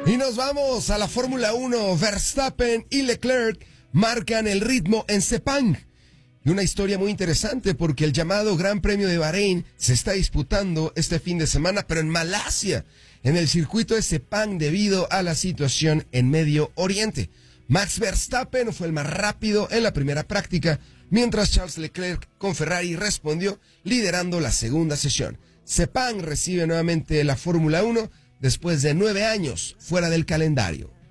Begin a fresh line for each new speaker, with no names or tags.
Y nos vamos a la Fórmula 1. Verstappen y Leclerc marcan el ritmo en Sepang. Y una historia muy interesante porque el llamado Gran Premio de Bahrein se está disputando este fin de semana, pero en Malasia, en el circuito de Sepang debido a la situación en Medio Oriente. Max Verstappen fue el más rápido en la primera práctica, mientras Charles Leclerc con Ferrari respondió liderando la segunda sesión. Sepang recibe nuevamente la Fórmula 1 después de 9 años fuera del calendario.